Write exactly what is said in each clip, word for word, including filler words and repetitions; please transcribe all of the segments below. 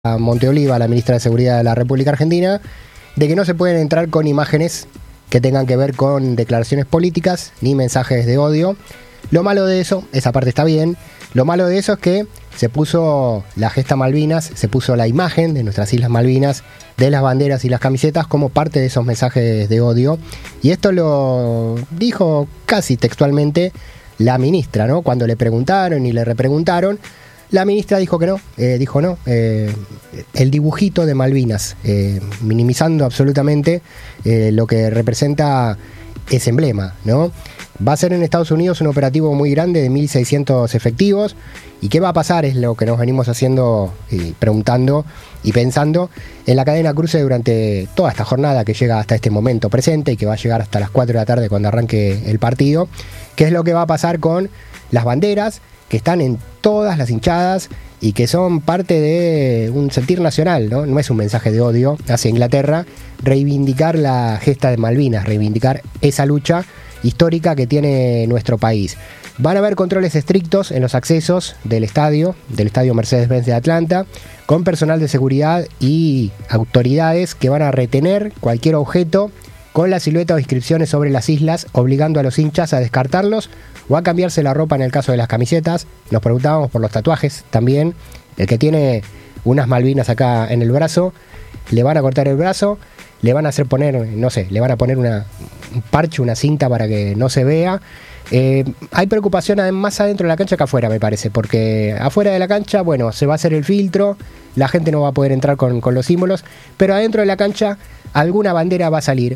a Monteoliva, la ministra de Seguridad de la República Argentina, de que no se pueden entrar con imágenes que tengan que ver con declaraciones políticas ni mensajes de odio. Lo malo de eso, esa parte está bien, lo malo de eso es que se puso la gesta Malvinas, se puso la imagen de nuestras Islas Malvinas, de las banderas y las camisetas como parte de esos mensajes de odio. Y esto lo dijo casi textualmente la ministra, ¿no? Cuando le preguntaron y le repreguntaron, la ministra dijo que no, eh, dijo no, eh, el dibujito de Malvinas, eh, minimizando absolutamente eh, lo que representa ese emblema, ¿no? Va a ser en Estados Unidos un operativo muy grande de mil seiscientos efectivos. ¿Y qué va a pasar? Es lo que nos venimos haciendo y preguntando y pensando en la cadena cruce durante toda esta jornada que llega hasta este momento presente y que va a llegar hasta las cuatro de la tarde cuando arranque el partido. ¿Qué es lo que va a pasar con las banderas que están en todas las hinchadas y que son parte de un sentir nacional, ¿no? No es un mensaje de odio hacia Inglaterra, reivindicar la gesta de Malvinas, reivindicar esa lucha histórica que tiene nuestro país. Van a haber controles estrictos en los accesos del estadio, del estadio Mercedes-Benz de Atlanta, con personal de seguridad y autoridades que van a retener cualquier objeto con la silueta o inscripciones sobre las islas, obligando a los hinchas a descartarlos o a cambiarse la ropa en el caso de las camisetas. Nos preguntábamos por los tatuajes también. El que tiene unas Malvinas acá en el brazo, le van a cortar el brazo, le van a hacer poner, no sé, le van a poner una, un parche, una cinta para que no se vea. Eh, hay preocupación más adentro de la cancha que afuera, me parece, porque afuera de la cancha, bueno, se va a hacer el filtro, la gente no va a poder entrar con, con los símbolos, pero adentro de la cancha alguna bandera va a salir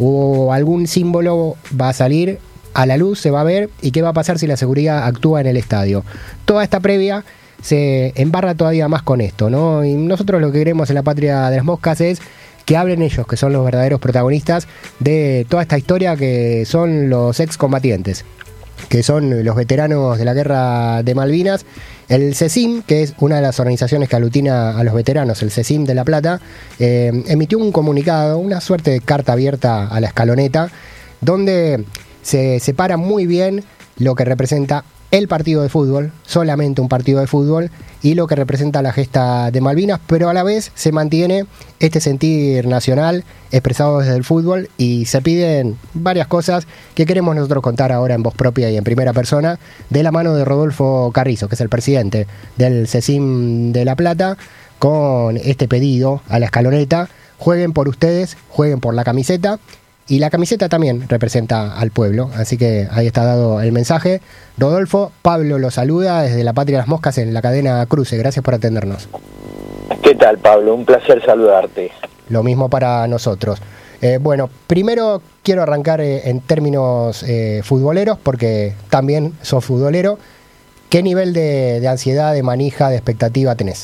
o algún símbolo va a salir a la luz, se va a ver. ¿Y qué va a pasar si la seguridad actúa en el estadio? Toda esta previa se embarra todavía más con esto, ¿no? Y nosotros lo que queremos en la Patria de las Moscas es que hablen ellos, que son los verdaderos protagonistas de toda esta historia, que son los excombatientes, que son los veteranos de la guerra de Malvinas. El CECIM, que es una de las organizaciones que aglutina a los veteranos, el CECIM de La Plata, eh, emitió un comunicado, una suerte de carta abierta a la escaloneta, donde se separa muy bien lo que representa el partido de fútbol, solamente un partido de fútbol, y lo que representa la gesta de Malvinas, pero a la vez se mantiene este sentir nacional expresado desde el fútbol y se piden varias cosas que queremos nosotros contar ahora en voz propia y en primera persona, de la mano de Rodolfo Carrizo, que es el presidente del CECIM de La Plata, con este pedido a la escaloneta: jueguen por ustedes, jueguen por la camiseta. Y la camiseta también representa al pueblo, así que ahí está dado el mensaje. Rodolfo, Pablo lo saluda desde la Patria de las Moscas en la cadena Cruce. Gracias por atendernos. ¿Qué tal, Pablo? Un placer saludarte. Lo mismo para nosotros. Eh, bueno, primero quiero arrancar eh, en términos eh, futboleros, porque también sos futbolero. ¿Qué nivel de, de ansiedad, de manija, de expectativa tenés?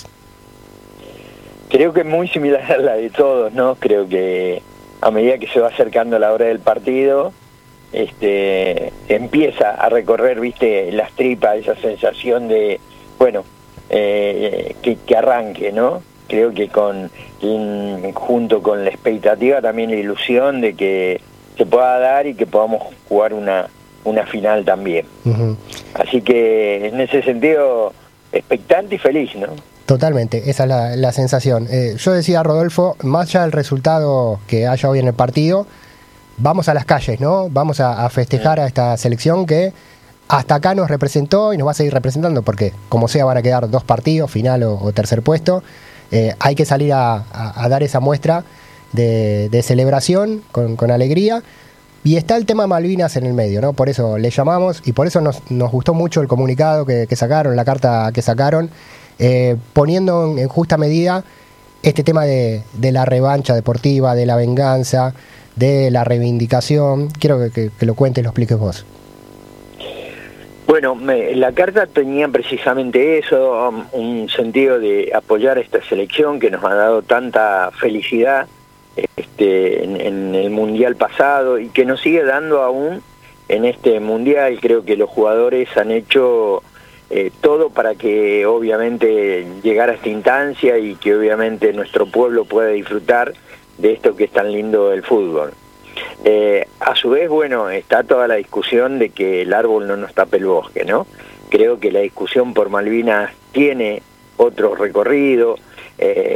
Creo que es muy similar a la de todos, ¿no? Creo que a medida que se va acercando la hora del partido, este, empieza a recorrer, viste, las tripas, esa sensación de, bueno, eh, que, que arranque, ¿no? Creo que con junto con la expectativa también la ilusión de que se pueda dar y que podamos jugar una, una final también. Uh-huh. Así que en ese sentido, expectante y feliz, ¿no? Totalmente, esa es la, la sensación. Eh, yo decía, Rodolfo, más allá del resultado que haya hoy en el partido, vamos a las calles, ¿no? Vamos a, a festejar a esta selección que hasta acá nos representó y nos va a seguir representando, porque como sea van a quedar dos partidos, final o, o tercer puesto. Eh, hay que salir a, a, a dar esa muestra de, de celebración con, con alegría. Y está el tema Malvinas en el medio, ¿no? Por eso le llamamos y por eso nos, nos gustó mucho el comunicado que, que sacaron, la carta que sacaron. Eh, poniendo en, en justa medida este tema de, de la revancha deportiva, de la venganza, de la reivindicación. Quiero que, que, que lo cuentes, lo expliques vos. Bueno, me, la carta tenía precisamente eso, um, un sentido de apoyar a esta selección que nos ha dado tanta felicidad este, en, en el Mundial pasado y que nos sigue dando aún en este Mundial. Creo que los jugadores han hecho Eh, todo para que obviamente llegara a esta instancia y que obviamente nuestro pueblo pueda disfrutar de esto que es tan lindo del fútbol. Eh, a su vez, bueno, está toda la discusión de que el árbol no nos tape el bosque, ¿no? Creo que la discusión por Malvinas tiene otro recorrido, eh,